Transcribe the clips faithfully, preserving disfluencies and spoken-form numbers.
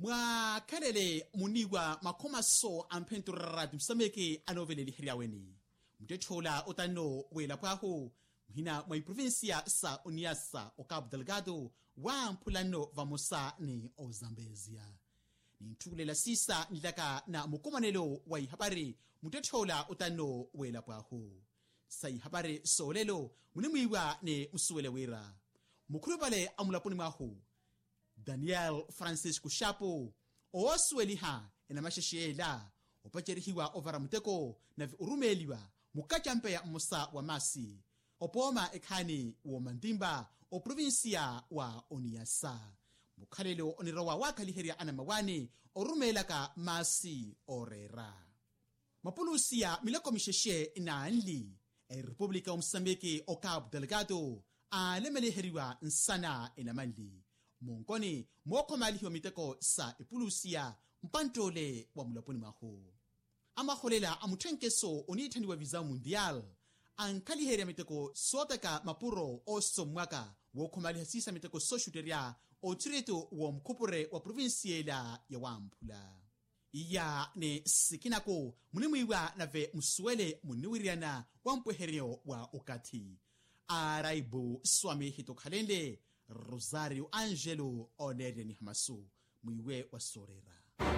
mwa khalele muniwa makhomaso amphenturrati msameke anovele lihiriaweni mtethola otano wela pwaho mhina mwa provincia sa Uniasa o Cabo Delgado wa mpulano vamosa ni o Zambezia ni nthukulela sisa nilaka na mukomanelo wa ihabari mtethola otano wela pwaho sa ihabari solelo munimwiwa ne msuwele wera mukhulu pale amulaponi mwaho Daniel Francisco Shapo osueliha ena masheshela opacherihiwa ovara muteko na urumeliwa mukachampeya musa wa masi opoma ekhani wo mandimba o provincia wa Uniasa mukhalelo onirawa wakhaliheria ana mawane orumelaka masi orera mapulusia milako misheshe inaanli e Republika o Msambiki o Cabo Delgado alemeleheriwa nsana inamanli Monkoni mwoko malihiwa miteko sa ipulusia mpantole wa mulaponi maho. Ama kholela amuthenkeso onithani wa visa mundial. Ankaliheria miteko sotaka mapuro oso mwaka woko maliha sisa miteko soshuteria o tireto wa mkupure wa provinciela ya Wampula. Iya ne sikinako munimwiwa na ve msuele muniwiriana wa mpwehereo wa ukati. Araibu swami hitokhalende Rosario Angelo Oneriani Hamasu mwiwe wa sorera.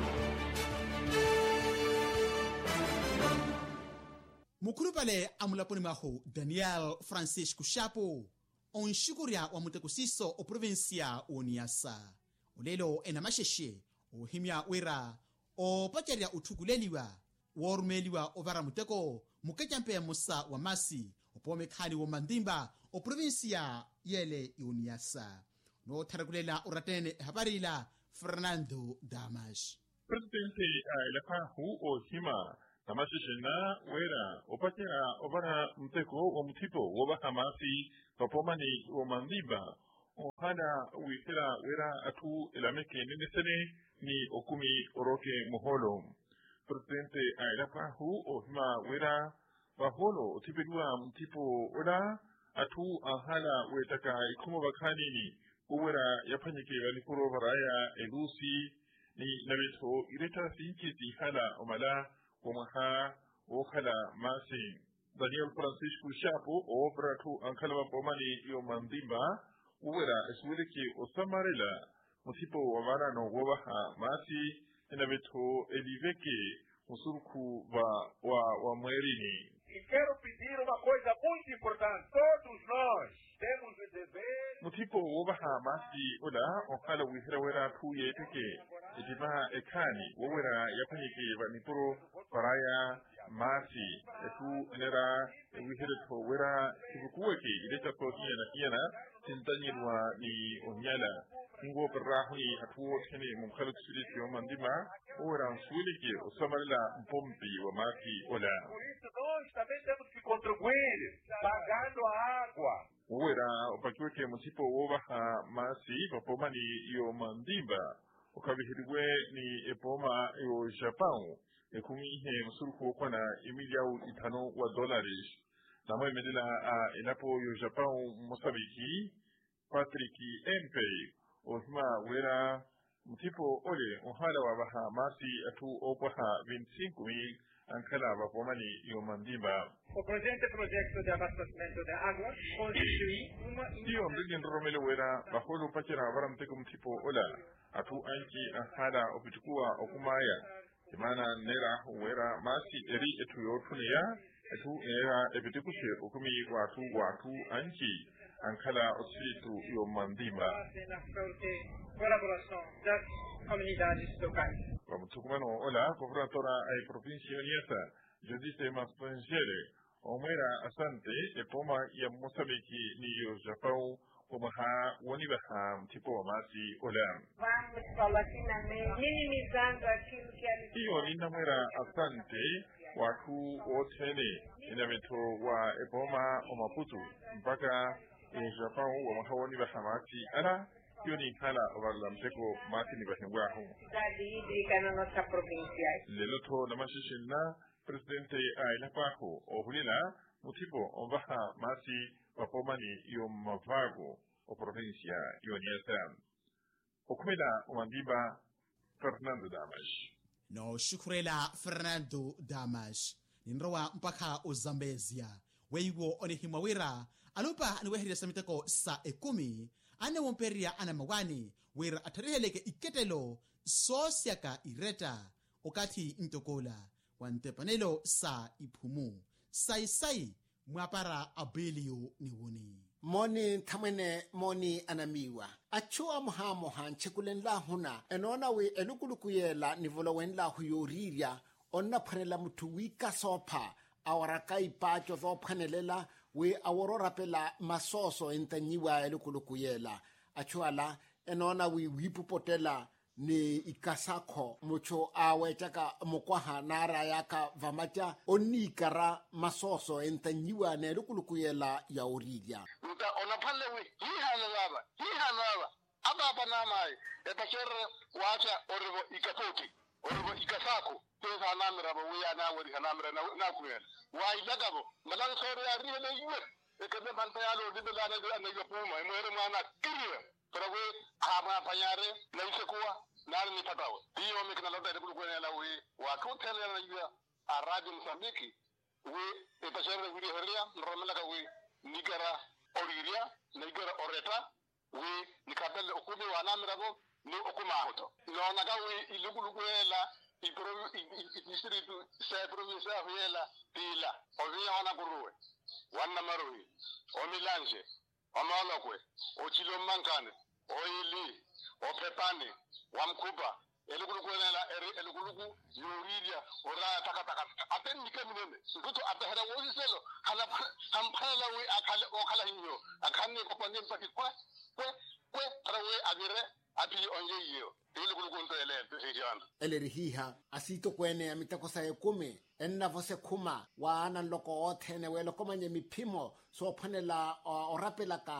Mukuru pale amulaponi maho Daniel Francisco Shapo onshikuria wa mutekusiso o provincia Uniasa olelo ena masheshe o himya wera o pacharia uthukuleliwa worumeliwa ovara muteko mukachampeya musa wa masi opome khani wo mandimba o provincia yele Uniasa no tharakulela uratene habarila Fernando Damas. Presidente Lapahu o Hima Tamashishina wera opatera ovara mteko wa mtipo wabaha masi papomani wa mandimba ohana wikira wera atu elameke ninesene ni okumi oroke muholo. Presidente Lapahu o Hima wera baholo tipedua mtipo ola atu ahala wetaka ikumo bakani ni uwera yapanyike walikuro varaya elusi ni nabeto ireta sinki ti hala omala omaha okhala masi Daniel Francisco Shapo obra tu ankala pomani yo mandimba uwera esweleke osamarela musipo wavara no gobaha masi nabeto eliveke musurku wa wa wa mwerini. E quero pedir uma coisa muito importante. Todos nós temos o dever... Mutipo wobaha masi ola okala wihira wera tuye teke ejima ekani wera yapanyike vanipuro paraya masi etu nera wihira to wera tibukuweke ileta to iyana iyana tintanyirwa ni onyala ingo perrahuni atuo tene mumkhaluk sulisi wa mandima wera sulike osamarila mpompi wa masi ola. Por isso nós também temos que contribuir pagando a água. Wera opakiweke mutipo wobaha masi papomani yo mandimba ukabihiriwe ni epoma yo Japan ekumihe msurku kwana emiliau itano wa dolaris namwe medela a inapo yo Japan Mosambiki Patrick Empe osma wera mutipo ole ohala wabaha masi atu opaha veinticinco mil ankala papomani yo mandimba. O presente proyecto de abastecimiento de agua constituye una... Tío, Mrigen Romelo wera bajolo pachera varamte como tipo ola atu anki ahada opitukua okumaya imana nera wera masi eri etu yotuneya etu era epitikushe okumi watu watu anki ankala ositu yo mandimba. Na forte colaboração das comunidades locais. Vamos tukumano ola cobratora ay provincia Uniasa jodiste mas pangere omera asante epoma ya Mosambiki ni yo Japão como ha wanibaha tipo masi ola. Vamos paulatinamente minimizando aquilo que é... Iyo linda mwera asante watu otene inameto wa epoma o Maputo mpaka e Japão wa maha wanibaha masi ala yoni hala obarla mteko masi ni bahengwaho. hídrica na nossa província. Leloto namashishina Presidente Ailapaho o Hulila mutipo obaha masi wapomani yo mavago o provincia Uniasa. Okumela umandimba Fernando Damas. No shukurela Fernando Damas. Ninrowa mpaka o Zambezia. Weigo onehimwa wira. Alupa aniwehiri samiteko sa ekumi. Ane womperia anamawani. Wira atariheleke iketelo. Sosiaka ireta. Okati intokola. Wantepanelo sa ipumu. Sai sai. Mwapara abilio niwuni. Moni thamene moni anamiwa. Achua moha moha nchekulenla huna. Enona we elukulukuyela nivolo wenla huyoriria. Onna panela mutu wika sopa. Awaraka ipacho zo panelela. We aworora pela masoso entanyiwa elukulukuyela. Achua la enona we wipupotela. Ni ikasako mucho awe chaka mokwaha nara yaka vamacha onikara masoso entanyiwa ne lukulukuyela ya oridia uta onapale wi hihana lava hihana lava aba banamai etachere wacha orivo ikapoti orivo ikasako pesa namira bo wi ana wori namira na na kuyen wa ilagabo malang sore ya rive le yuwe ekebe bantayalo dibela na na yopuma mwere mwana kiriwe pero we ama panyare na isekuwa nani ni patawe hiyo mikina loda de kulukwe na we wa kutele na yuwa arabi Msambiki we etachere wiri heria nromela ka we nigara oriria nigara oreta we nikabele okubi wa namirago ni okuma hoto no naga we ilugulugwe la ipro district se province afela pila ovia wana kuruwe wana marui omilanje omalokwe ochilomankane oili opepane wamkuba elugulukwela elugulugu yuridia ora taka taka aten nikemene nguto atahera woziselo hala hampala we akale okala hinyo akane kopande mpaki kwa kwe kwe trawe agire api onje yo elugulugu ntele tejana elerihiha asito kwene amitakosa yekume enna vose kuma wana loko othene we loko manye mipimo so panela orapela ka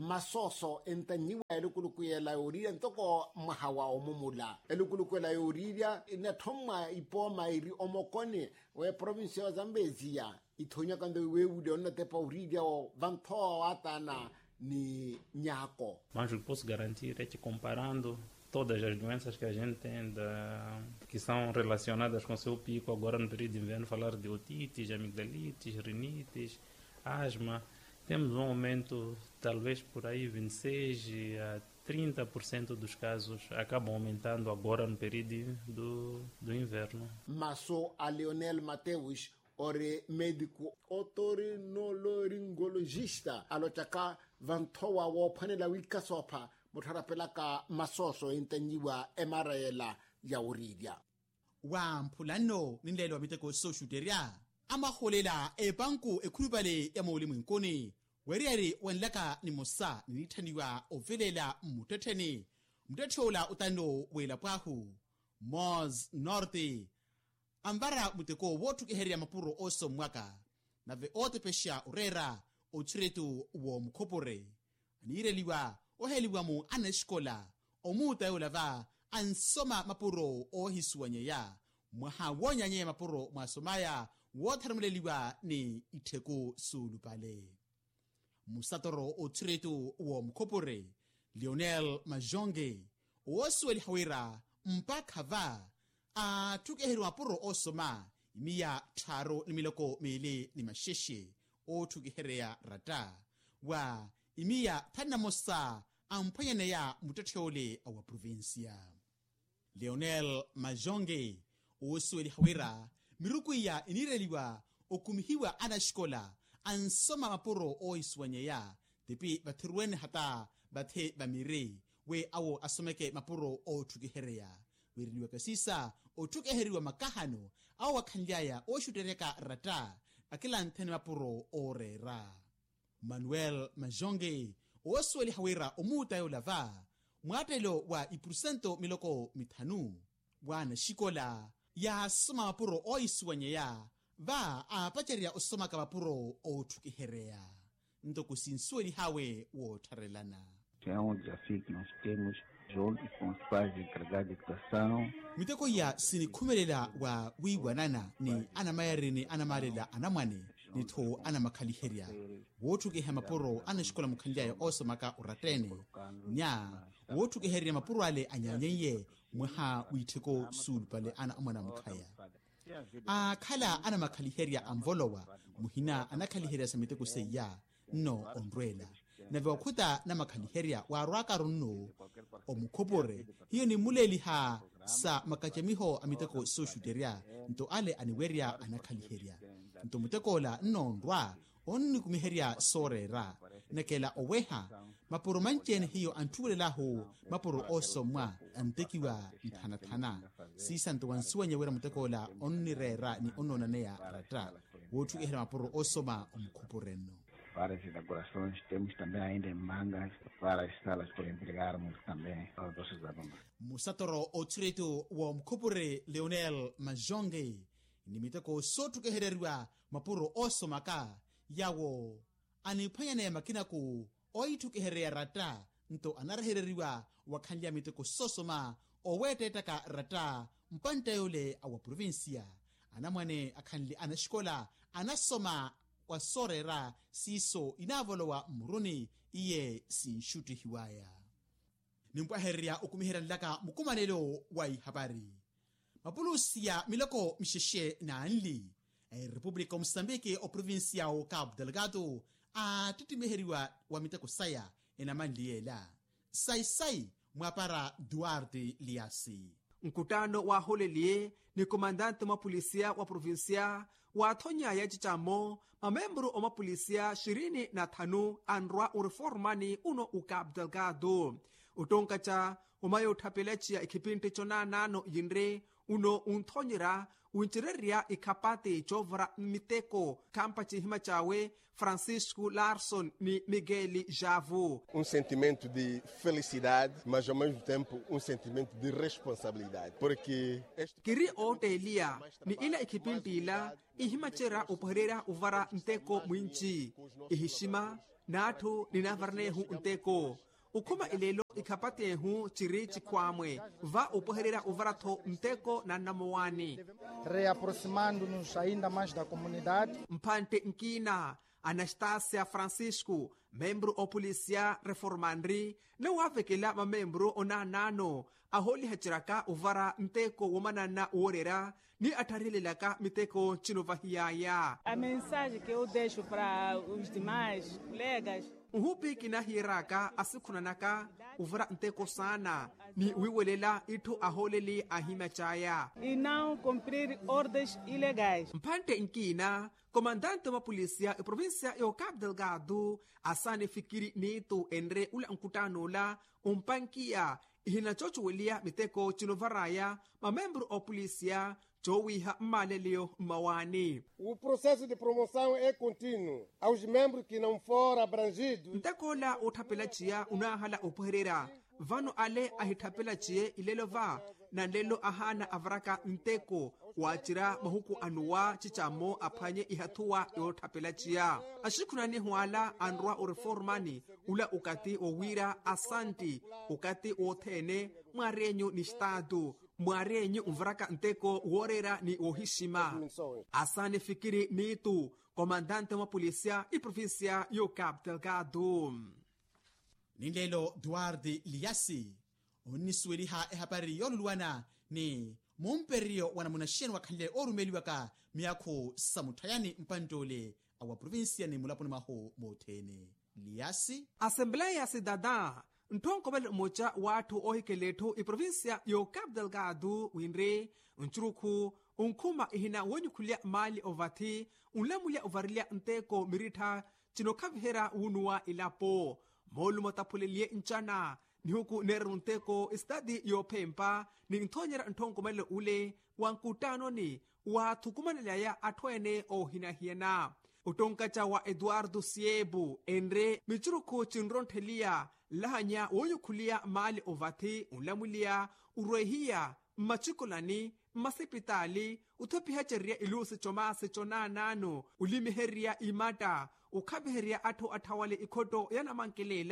masoso entanyiwa elukulukuyela yoriria ntoko mahawa omumula elukulukuyela yoriria inathoma ipoma iri omokone we province ya Zambezia ithonya kando we ude onna tepa uridia o vantho atana ni nyako. Mas o que posso garantir é que comparando todas as doenças que a gente tem da, que são relacionadas com o seu pico agora no período de inverno, falar de otites, amigdalites, rinites, asma, temos um aumento talvez por aí vinte e seis a trinta por cento dos casos acabam aumentando agora no período do, do inverno. Maso a Leonel Mateus, ore médico otorrinolaringologista, alochaka vantoa wo panela wika sopa, mutarapelaka masoso entanyiwa emarela ya uridia. Wa mpulano nindelo wa miteko soshuteria. Ama kholela e banku e kulubale ya maulimu nkoni. Weriari wanlaka ni mosa ni nitaniwa ovelela muteteni. Mtechola utano wela pahu. Moz Norte. Ambara muteko wotu kiheri ya mapuro oso mwaka. Na ve ote pesha urera ochiretu uo mkopore. Anireliwa oheliwa mu aneshkola. Omuta eulava ansoma mapuro ohisuanye ya. Mwahawonya nye mapuro mwasomaya. Wotarmuleliwa ni iteko sulupale. Musatoro ochiretu uo mkopore. Lionel Majonge. Osueli hawira mpaka va. A tukeheru mapuro osoma. Imiya taro nimiloko mele ni masheshe. O tukeherea rata. Wa imiya tanamosa ampayane ya mutateole awa provincia. Lionel Majonge. Osueli hawira. Mirukuya inireliwa okumihiwa anashkola. Ansoma mapuro o iswanyeya. Tepi batiruene hata bathe bamire. We awo asomeke mapuro o tukiherea. Wiriliwa kasisa o tukiheriwa makahano. Awa kanliaya o shutereka rata. Akila ntene mapuro o rera. Manuel Majonge. O sweli hawira omuta yo lava. Mwatelo wa ipurusento miloko mitanu. Wana shikola. Ya soma mapuro o iswanyeya. Va a pacharia osoma kabapuro o tukiherea. Ndoko sinsueli hawe wo tarelana. É um desafio que nós temos juntos com os pais encarregados de educação. Miteko ya sinikumelela wa wiwanana ni anamayari ni anamarela anamwane ni to anamakaliheria. Wotu ke hamapuro anashikola mukhandia ya osomaka uratene. Nya wotukeherya mapuro ale anyanyeye mweha witheko sulpale ana amwana mkhaya a khala ana makhaliherya amvolowa muhina anakhaliherya samiteko seya no onrwela nave wakhuta na makhaliherya warwaka runno omukhopore hiyo ni muleliha sa makachamiho amiteko soshuteria nto ale aniwerya anakhaliherya nto mutekola nnonrwa onni kumiherya sorera nakela oweha mapuro manchene hiyo anthuwelelaho mapuro osomwa antekiwa nthanathana sisa nto wansuwa nyewera mutekola onnirera ni ononaneya rata wotukeherya mapuro osoma omukhoporeno. Várias inaugurações, temos também ainda em Mangas várias salas por entregarmos também aos nossos alunos. Musatoro otreto wa mkhopore Leonel Majonge nimiteko sotukehererwa mapuro osomaka yawo aniphanyane makinako oitukehereya rata nto anarahereriwa wakhanlya miteko sosoma owetetaka rata mpantayole awa provinsia anamwane akhanli anashikola anasoma wasorera siso inavolowa muruni iye sinshuti hiwaya nimpwaherya ukumiheranlaka mukumanelo wa ihabari mapulusiya miloko msheshe na anli e República Moçambique o provincia o Cabo Delgado a titimeheriwa wa miteko saya enamanliela sai sai mwapara Duarte Liasi. Mkutano wa holelie ni komandante wa polisia wa provinsia wa thonya ya chichamo mamembro wa mapolisia ishirini na tano anrwa ureformani uno u Cabo Delgado utonka cha umayo thapelechi ya ikipinti chona nano yinre uno unthonyera unchireria ikapate chovra miteko kampa chihima chawe Francisco Larson ni Miguel Javo. Um sentimento de felicidade, mas ao mesmo tempo um sentimento de responsabilidade, porque este... kiri otelia ni ila ikipinti ila ihima chera upaherera uvara nteko mwinchi ihishima nato ninavarnehu nteko ukuma ilelo ikapate hu chiri chikwamwe va upaherera uvaratho nteko na namowani reaproximando-nos ainda mais da comunidade. Mpante nkina Anastasia Francisco, membro o polícia reformandri, não avekela ma membro onanano, aholi hachiraka uvara nteko womanana uorera, ni atarilelaka miteko chinovahiaya. A mensagem que eu deixo para os demais colegas uhupi kinahiraka asikunanaka uvara nteko sana ni wiwelela itu aholeli ahima chaya e não cumprir ordens ilegais. Mpante nkina komandante wa polícia e província e o Cabo Delgado asane fikiri nito enre ula nkutano la umpankia ihinachochuwelia miteko chinovaraya mamembro o polícia chowiha malelio mawani. O processo de promoção é contínuo. Aos membros que não foram abrangidos, ntakola uthapelachia unahala upuherera vano ale ahithapelachie ilelova na lelo ahana avaraka nteko wachira mahuku anuwa chichamo aphanye ihathuwa yothapelachia ashikhunani huala anrwa ureformani ula ukati owira asanti ukati othene mwarenyo ni stado mwarenyo umvaraka nteko worera ni ohishima asane fikiri nitu komandante wa polícia e província yo Cabo Delgado. Nindelo Duarte Liasi onisueliha ehapari yoluluana ni mumperio wanamunasheni wakhalile orumeliwaka miyakho samuthayani mpantole awa provinsia ni mulaponi maho mothene Liasi. Assembleia Cidadã nthonkovele moja watu ohikeletho i província yo Cabo Delgado winre nchuruku unkhuma ihina wonyukhulia mali ovathi unlamulya ovarilia nteko miritha chinokhavihera unuwa ilapo molumo taphulelie nchana nihuku neru nteko istadi yophempa ni nthonyera nthonkomele ule wankutano ni wathukumanelaya athwene ohinahiyena utonkacha wa Eduardo Siebu enre michuruku chinronthelia lahanya wonyukhulia mali ovathi unlamulia urwehiya mmachikolani mmasipitali uthopihacheria ilusi chomasi chonanano ulimiheria imata ukhabiheria atho athawale ikhoto yanamankelela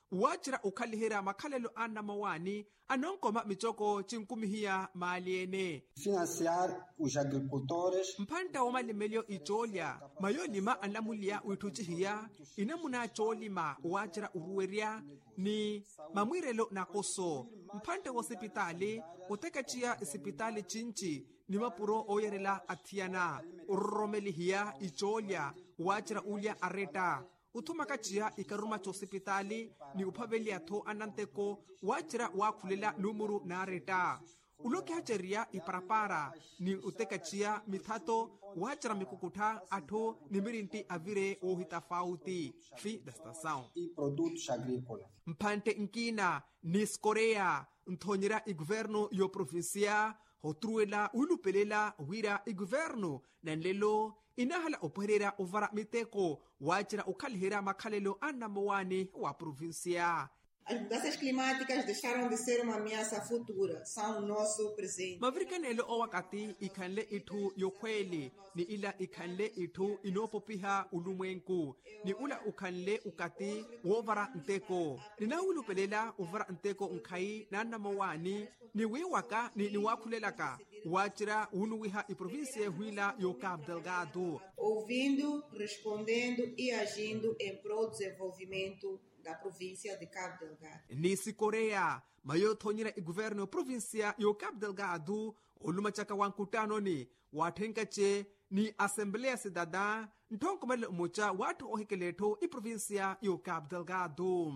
wachira ukhalihira makhalelo ana mawani anonkoma michoko chinkumihiya maaliene financiar os agricultores mphanta wa malimelyo icholya mayolima anlamuliya uithucihiya inamuna cholima wachira uruwerya ni mamwirelo nakoso mphante wa sipitali utekaciya isipitali cinci ni mapuro oyerela athiyana ururomelihiya icholya wachira ulya areta uthumakaciya ikaruma cosipitali ni uphaveliatho ananteko wachira wakhulela numuru naareta ulokihaceriya iparapara ni utekaciya mithato wachira mikukutha atho ni mirinti avire ohitafauti fi destação e produtos agrícolas. mphante nkina ni skoreya nthonyera iguvernu yo provincia hotruela ulupelela wira iguvernu nanlelo inahala opherera ovara miteko wachira ukhalihira makhalelo anamowani wa provincia. As mudanças climáticas deixaram de ser uma ameaça futura, são o nosso presente. Mavirikanelo owakati ikhanle ithu yokhweli ni ila ikhanle ithu inopopiha ulumwenku ni ula ukhanle ukati wovara nteko ninawulupelela uvara nteko nkhai nanamowani ni wiwaka ni niwakhulelaka wachira unuwiha iprovinsia huila yo Cabo Delgado ouvindo, respondendo e agindo em prol do desenvolvimento da província de Cabo Delgado. Nisi Korea mayothonyera iguverno provincia yo Cabo Delgado olumachaka wankutano ni wathenkache ni Assembleia Cidadã nthonkomele umocha wathu ohikeletho iprovincia yo Cabo Delgado.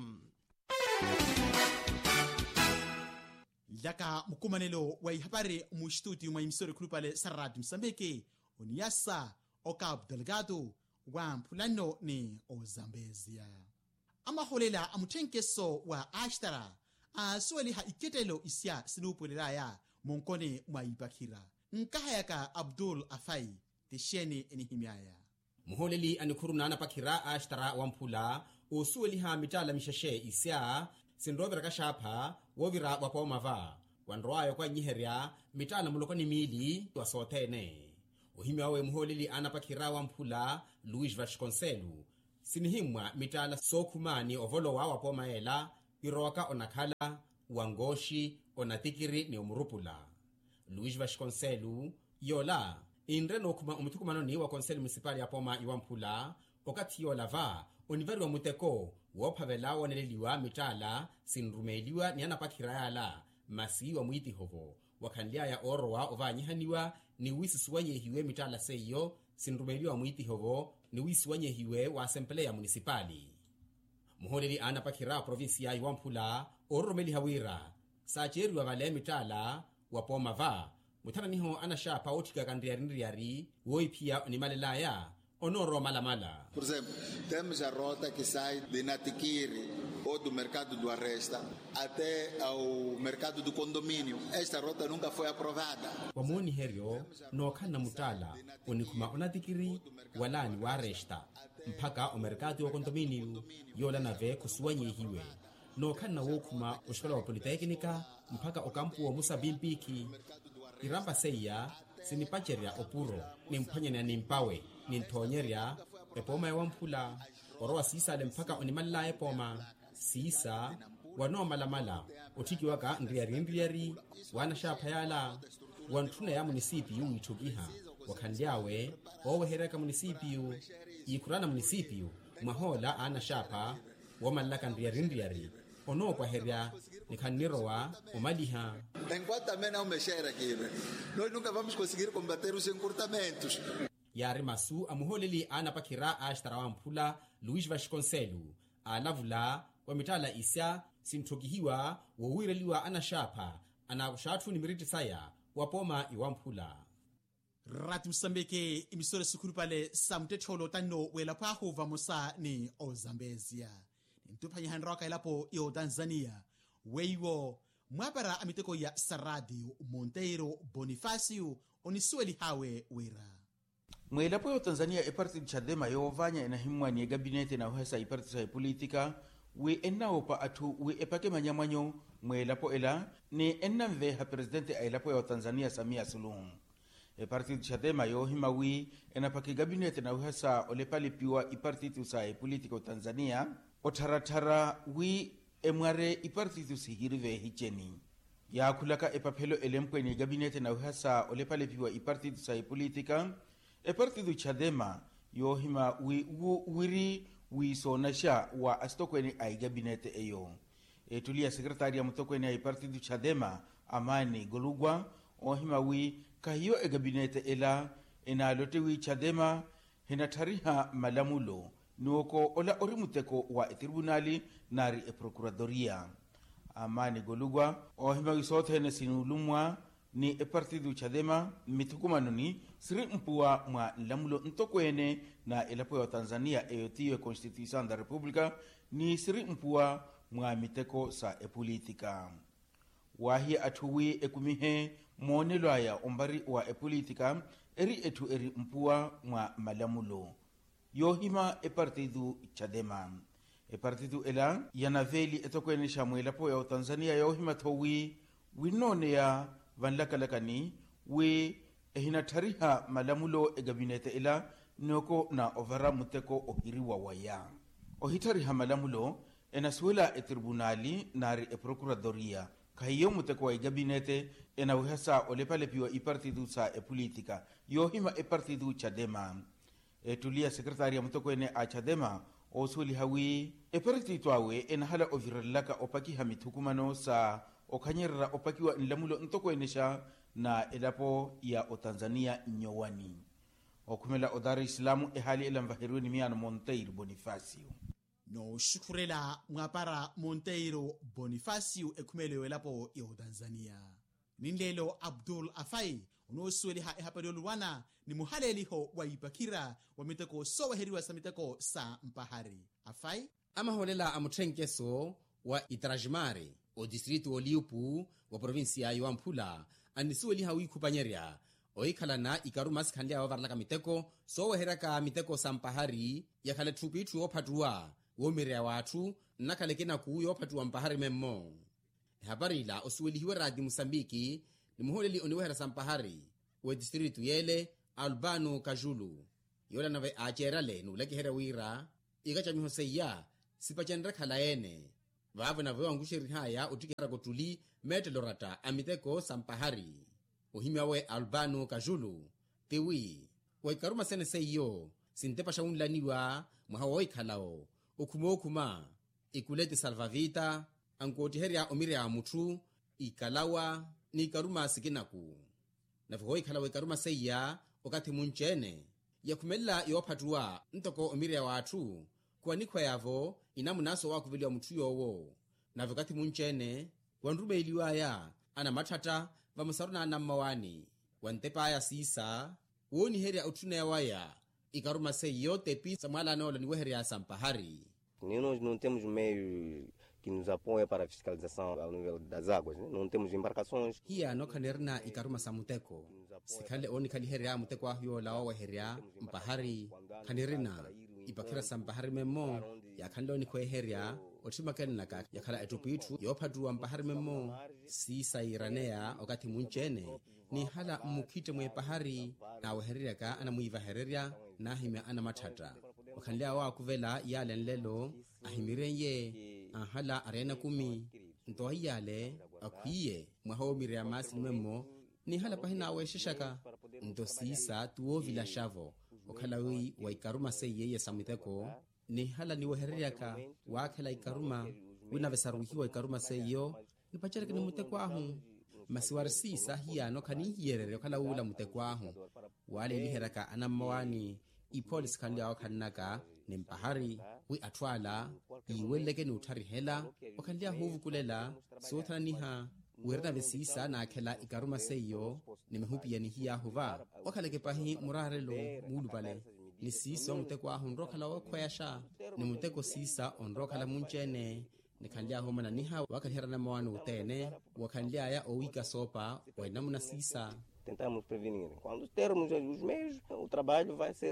Laka mukumanelo wa ihabari mu studio mwa imisori kulupale sa Radio Msambiki oniasa o Cabo Delgado wa mpulano ni o Zambezia. Amaholela amuthenkeso wa ashtara asueliha iketelo isya sinupulelaya monkone mwa ibakira nkahayaka Abdul Afai tisheni enihimyaya muholeli anikhurunana pakhira ashtara wamphula usueliha mitala mishashe isya sindrovera kashapha wovira wapomava wanroayo kwa nyiherya mitala mulokoni mili wasothene uhimyawe muholeli anapakhira wamphula Luis Vasconcelos sinihimwa mitala sokhumani ovolowa wapomaela iroka onakhala wangoshi onatikiri ni umurupula Luis Vasconcelos yola inre nokhuma umuthukumano ni wa konseli municipal ya poma iwamphula okati yola va onivari wa muteko wophavela woneleliwa mitala sinrumeliwa ni anapakhira yala masi wa muitihovo wakhanlia ya orowa ovanyihaniwa ni wisisuwanyehiwe mitala seyo sinrumeliwa muitihovo ni wisisuwanyehiwe wa assemblea ya municipali muholeli anapakhira provinsia iwamphula oromeli hawira sacheriwa vale mitala wapoma va muthana niho anashapa othikaka nriyarinriyari woiphia ni malelaya onoro malamala. Por exemplo, temos a rota que sai de Natiquiri ou do mercado do Arresta até ao mercado do condomínio. Esta rota nunca foi aprovada. Wamoni heryo nokhana mutala onikhuma onatikiri walani wa Arresta mpaka o mercado wa condomínio yola nave kusuwanyehiwe nokhana wokhuma oshikola wa politecnica mpaka okampu wa Musabimpiki iramba seya sinipacheria opuro nimphanyana nimpawe ninthonyerya epoma yawamphula orowa siisale mpaka onimalila epoma siisa wanomalamala othikiwaka nriyarinriyari wanashaphayala wanthuna ya munisipiyu withukiha wakhanliawe owehereka munisipiyu ikhurana munisipiyu mwahola anashapha womalilaka nriyarinriyari onokwaherya nikhannirowa omaliha. Enquanto também não mexer aquilo, nós nunca vamos conseguir combater os encurtamentos. Yari masu amuholeli anapakhira ashtara wamphula Luis Vasconcelos alavula wa mitala isya sinthokihiwa wowireliwa anashapha anakushathu ni miriti saya wapoma iwamphula. Radio Msambiki imisore sikhulupale samtetholo tano wela phaho vamosa ni o Zambezia ntuphanya hanroka ilapo yo Tanzania weiwo mwapara amiteko ya Saradio Monteiro Bonifacio onisueli hawe wera mwelapo yo Tanzania e parti Chadema yovanya enahimwa ni gabinete na uhesa i parti sa politika we enaopa atu we epake manyamwanyo mwelapo ela ni enamve ha presidente ailapo yo Tanzania Samia Suluhu e parti Chadema yo himawi enapake gabinete na uhesa olepalipiwa i parti sa politika Tanzania otharatara wi emware ipartitu sihirive hicheni yakhulaka epaphelo elempweni gabinete na uhasa olepalepiwa ipartitu sa ipolitika epartitu chadema yohima wi, wi, wiri wisonasha wa astokweni ai gabinete eyo etulia sekretari ya mutokweni ai partitu chadema Amani Golugwa ohima wi kahiyo e gabinete ela enalote wi chadema hinatariha malamulo nuoko ola orimuteko wa tribunali nari e procuradoria. Amani Golugwa ohima wi sote hene sinulumwa ni e partitu chadema mitukumanoni siri mpua mwa lamulo ntokwene na elapo ya Tanzania eyotiyo Constitution da Republika ni siri mpua mwa miteko sa e politika. Wahi atuwi ekumihe monelo aya ombari wa e politika eri etu eri mpua mwa malamulo. Yohima e partidu chadema. E partidu ela yanaveli etokwene shamwela po ya Tanzania yohima towi winone ya vanlakalakani we ehinatariha malamulo e gabinete ela noko na ovara muteko ohiriwa waya. Ohitariha malamulo enasuela e tribunali nari e procuradoria kahiyo muteko wa gabinete ena uhasa olepalepiwa i partidu sa e politika yohima e partidu chadema etulia sekretari ya muteko ene a chadema osuli hawi e partidu awe ena hala oviralaka opaki hamitukumano sa okanyerra opakiwa nlamulo ntoko enesha na elapo ya o Tanzania nyowani okumela odari islamu e hali ela mvahiruni miano Monteiro Bonifacio no shukurela mwapara Monteiro Bonifacio ekumeleyo elapo ya Tanzania nindelo Abdul Afai unosweli ha ehapalolwana ni muhaleliho wa ipakira wa miteko so waheriwa sa miteko sa mpahari Afai amaholela amutrenkeso wa Itrajmare o distrito Oliupu wa provinsia ya Ampula anisueli hawi kupanyeria oikhalana ikaruma sikhandia wavarlaka miteko so waheraka miteko sa mpahari yakhale thupitu ophatua womirea watu nakalekena kuyo ophatua mpahari memmo habarila osuelihiwe radi Musambiki ni muholeli oniwehera sa mpahari wa distrito yele Albano Kajulu yola nave acherale nulekihera wira ikachamiho seya sipachenra khala ene vavo na vewa ngusheri haya utikera kotuli metelorata amiteko sampahari uhimya we Albano Kajulu tiwi waikaruma sene seyo sintepa shaunlaniwa mwahawa waikhalao ukumo kuma ikulete salvavita ankoti heria omirea mutu ikalawa ni ikaruma sikinaku na vewa waikhala waikaruma seya wakati munchene ya kumela yopatua ntoko omirea watu kwa nikwa yavo inamunaso wakuvili wa mutu yowo na vikati munchene wanrube iliwaya ana matata vamusaruna na mawani wantepa aya sisa woni heri utuna ya waya ikaruma sei yote pisa mwala nolo ni weheri ya sampahari. Nós não temos meio que nos apoia para a fiscalização ao nível das águas, né? Não temos embarcações. Hia no kanerna ikaruma samuteko sikale oni kali heri ya muteko ahyo lao weheri ya mpahari kanerina ipakira sampahari memo ya kando ni kwe heria otima kenaka ya kala etupitu yopadua mpahari memo sisa iranea wakati munchene ni hala mukite mwe pahari na weheria ka ana muiva hereria na hime ana matata wakanlea wa kuvela yale nlelo ahimirenye ahala arena kumi ntoa yale akwiye mwaho mirea masi memo ni hala pahina we shishaka ndo sisa tuo vila shavo wakalawi wa ikaruma seyeye samiteko ni hala ni wehereriaka wakela ikaruma wina vesaruhiwa ikaruma seyo ni pachareke ni muteko ahu masiwari sisa hiya no kani hiyerere wakala ula muteko ahu wale liheraka anamawani ipolis kandia wakanaka ni mpahari wi atwala iweleke ni utari hela wakandia huvu kulela sotana niha werna vesisa na akela ikaruma seyo ni mehupi ya ni hiya huva wakaleke pahi murarelo mulu pale ni sisa muteko ahu nrokala wakwayasha ni muteko sisa onrokala munchene ni kandia homa na niha wakalihera na mawanu utene wakandia ya owika sopa wainamuna sisa. Tentamos prevenir. Quando termos os meios, o trabalho vai ser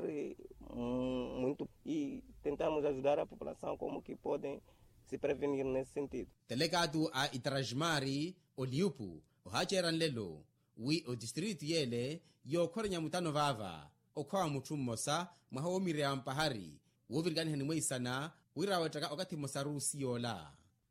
um, muito... E tentamos ajudar a população como que podem se prevenir nesse sentido. Delegado a Itrajmari Oliupu ohacheran lelo wi o district yele yo kornya mutano vava okwa mutu mosa mwaho mirea mpahari wovirgani hani mweisana wira wataka wakati mosarusi yola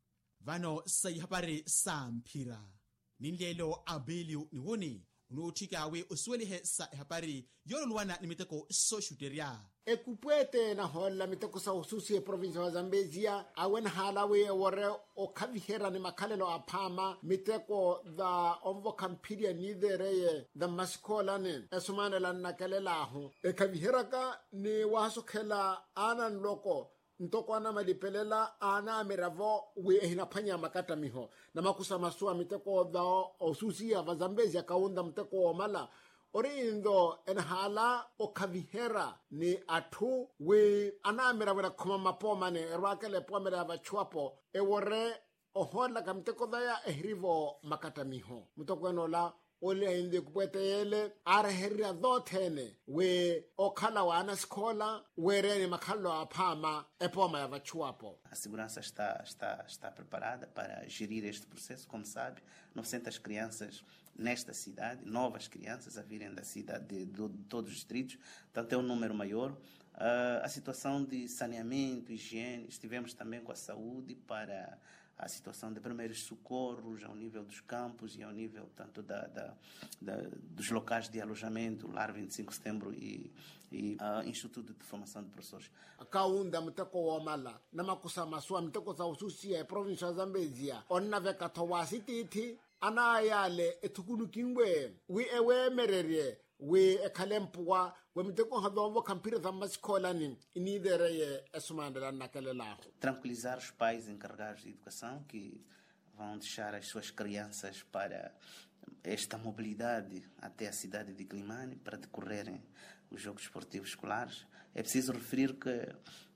vano sayihapari samphira ninlelo abeliu niwoni unothika we usuwelihe sa ihapari yololuwana ni miteko soshuteria ekupwete na hola miteko sa ususi e provinsia wa Zambezia awen halawe wore o kavihera ni makhalelo aphama miteko da omvo kampiria nidhereye da masikola ni esumane la nakelelahu e kavihera ka ni wasokhela ana nloko ntoko ana madipelela ana amiravo we ehinaphanya makata miho na makusa masua miteko da ususi ya Zambezia kaunda mteko omala ori indo enhala o kavihera ni atu we anamira wera koma mapoma ne erwakele pomera vachuapo e wore ohola kamteko daya ehrivo makatamiho mutoko enola ole inde kupwetele ara herria dothene we okhala wana skola werene makhalo aphama epoma ya vachuapo. A segurança está está está preparada para gerir este processo, como sabe, novecentas crianças nesta cidade, novas crianças a virem da cidade de, de, de todos os distritos, portanto é um número maior. Uh, a situação de saneamento, higiene, estivemos também com a saúde para a situação de primeiros socorros ao nível dos campos e ao nível tanto da, da, da, dos locais de alojamento, Lar vinte e cinco de setembro e, e uh, Instituto de Formação de Professores. Kaunda mteko wamala na makusa masua mteko za ususia e provinsia Zambezia onna veka towasi titi ana yale etukulukiwe we ewe merere we ekalempwa we mteko hadonvo kampira za masikola ni inidhereye esumandela nakelelahu. Tranquilizar os pais encarregados de educação que vão deixar as suas crianças para esta mobilidade até a cidade de Climane para decorrerem os Jogos Esportivos Escolares. É preciso referir que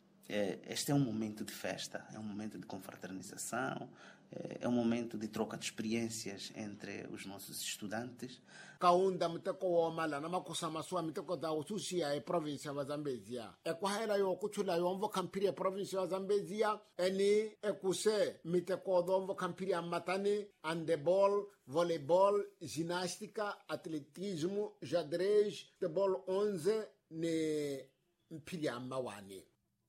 é, este é um momento de festa, é um momento de confraternização, é um momento de troca de experiências entre os nossos estudantes. Kaunda mteko womala na makusa masua mteko da ususia e provinsia wa Zambezia e kwa hela yo kuchula yo mvo kampiri e provinsia wa Zambezia eni ekuse miteko do mvo kampiri matani handebol, voleibol, ginástica, atletismo, xadrez, futebol onze ne mpiri amawani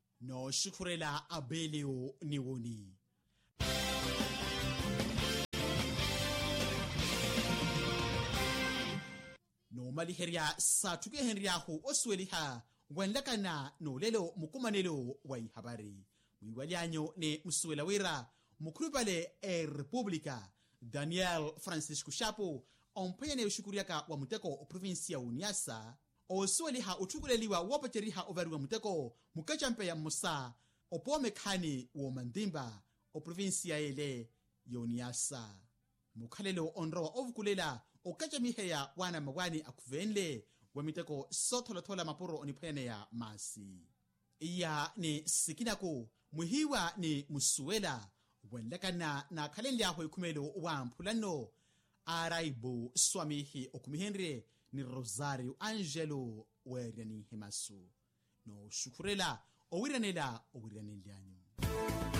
no shukurela abeleo niwoni. No maliheria sa tuke henriahu osweliha wendakana no lelo mukumanelo wai habari mwiwalianyo ne msuela wera mukrupale e Republika Daniel Francisco Chapo ompene ushukuriaka wa muteko provinsia Uniasa osweliha utukuleliwa wapateriha ovariwa muteko mukachampe ya musa opome khani wo mandimba o provinsia ele Uniasa mukhalelo onro ovukulela okachamiheya wana magwani akuvenle wamiteko sotholathola mapuro oniphayane ya masi iya ni sikinako muhiwa ni musuela wenlekana na khalenle aho ikhumelo wa mphulano araibo swamihi okumihenre ni Rosario Angelo werani himasu no shukurela owiranela owiranelyanyo.